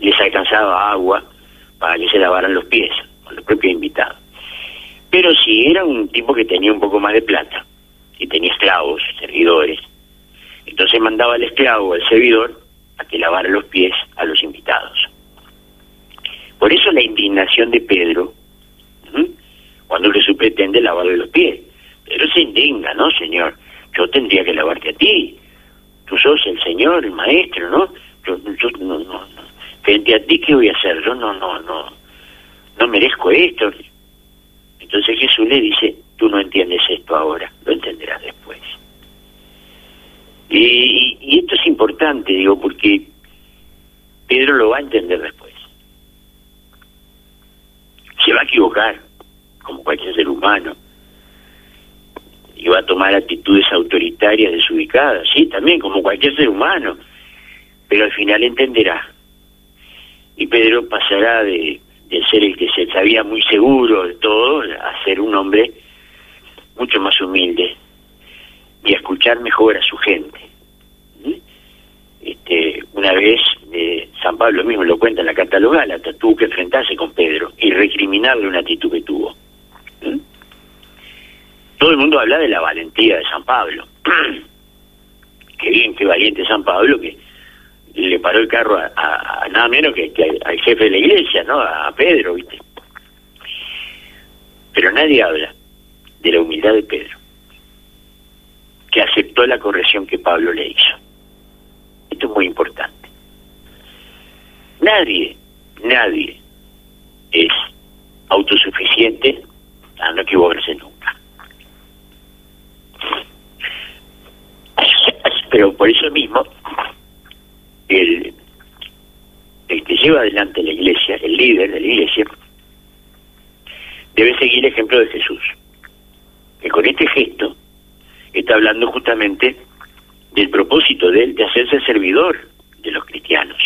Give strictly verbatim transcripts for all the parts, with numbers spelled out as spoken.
les alcanzaba agua para que se lavaran los pies, con los propios invitados. Pero si era un tipo que tenía un poco más de plata, y tenía esclavos, servidores, entonces mandaba al esclavo, al servidor, a que lavara los pies a los invitados. Por eso la indignación de Pedro, ¿sí?, cuando Jesús pretende lavarle los pies. Pedro se indigna, ¿no, Señor? Yo tendría que lavarte a ti. Tú sos el Señor, el Maestro, ¿no? Yo, yo no, no, no. Frente a ti, ¿qué voy a hacer? Yo no, no, no, no merezco esto. Entonces Jesús le dice, tú no entiendes esto ahora, lo entenderás después. Y, y, y esto es importante, digo, porque Pedro lo va a entender después. Se va a equivocar, como cualquier ser humano, y va a tomar actitudes autoritarias desubicadas, sí, también, como cualquier ser humano, pero al final entenderá. Y Pedro pasará de, de ser el que se sabía muy seguro de todo, a ser un hombre mucho más humilde, y a escuchar mejor a su gente. ¿Sí? Este, una vez eh, San Pablo mismo lo cuenta en la Carta a los Gálatas, tuvo que enfrentarse con Pedro y recriminarle una actitud que tuvo. ¿Sí? Todo el mundo habla de la valentía de San Pablo. Qué bien, qué valiente San Pablo, que le paró el carro a, a, a nada menos que, que al jefe de la iglesia, ¿no? A Pedro, ¿viste? Pero nadie habla de la humildad de Pedro, que aceptó la corrección que Pablo le hizo. Esto es muy importante. Nadie, nadie es autosuficiente a no equivocarse nunca. Pero por eso mismo, el, el que lleva adelante la iglesia, el líder de la iglesia, debe seguir el ejemplo de Jesús, que con este gesto está hablando justamente del propósito de él de hacerse servidor de los cristianos.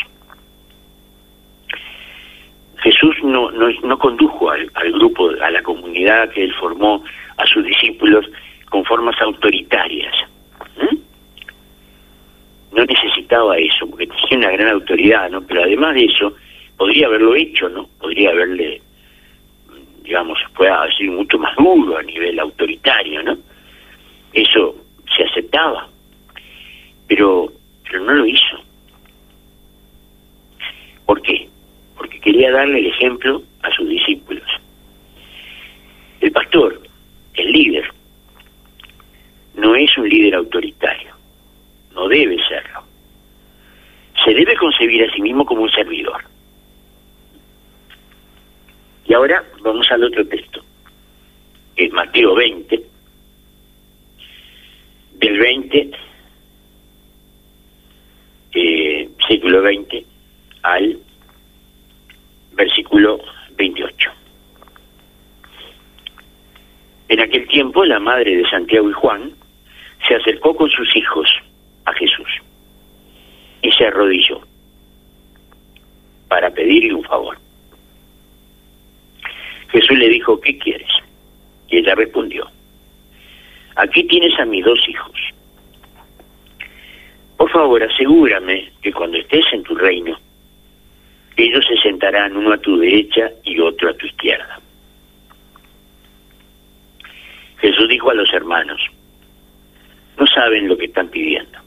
Jesús no, no, no condujo al, al grupo, a la comunidad que él formó, a sus discípulos, con formas autoritarias. ¿Mm? No necesitaba eso, porque tenía una gran autoridad, ¿no? Pero además de eso, podría haberlo hecho, ¿no? Podría haberle, digamos, puede haber sido mucho más duro a nivel autoritario, ¿no? Eso se aceptaba, pero, pero no lo hizo. ¿Por qué? Porque quería darle el ejemplo a sus discípulos. El pastor, el líder, no es un líder autoritario, no debe serlo. Se debe concebir a sí mismo como un servidor. Y ahora vamos al otro texto, que es Mateo veinte, del veinte, eh, siglo veinte, al versículo veintiocho. En aquel tiempo la madre de Santiago y Juan se acercó con sus hijos a Jesús y se arrodilló para pedirle un favor. Jesús le dijo, ¿qué quieres? Y ella respondió, aquí tienes a mis dos hijos. Por favor, asegúrame que cuando estés en tu reino, ellos se sentarán uno a tu derecha y otro a tu izquierda. Jesús dijo a los hermanos, no saben lo que están pidiendo.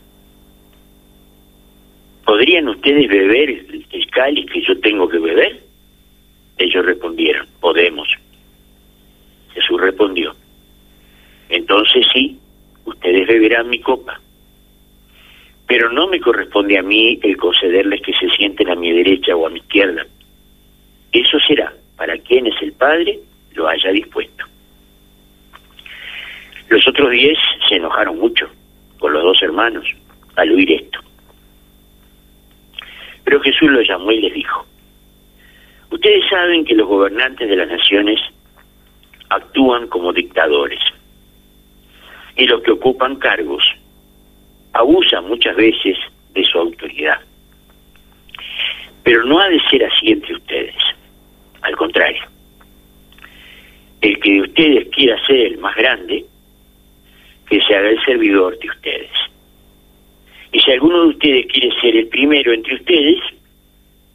¿Podrían ustedes beber el, el cáliz que yo tengo que beber? Ellos respondieron, podemos. Jesús respondió, entonces sí, ustedes beberán mi copa. Pero no me corresponde a mí el concederles que se sienten a mi derecha o a mi izquierda. Eso será para quienes el Padre lo haya dispuesto. Los otros diez se enojaron mucho con los dos hermanos al oír esto. Pero Jesús los llamó y les dijo, ustedes saben que los gobernantes de las naciones actúan como dictadores, y los que ocupan cargos abusan muchas veces de su autoridad. Pero no ha de ser así entre ustedes. Al contrario, el que de ustedes quiera ser el más grande, que se haga el servidor de ustedes. Y si alguno de ustedes quiere ser el primero entre ustedes,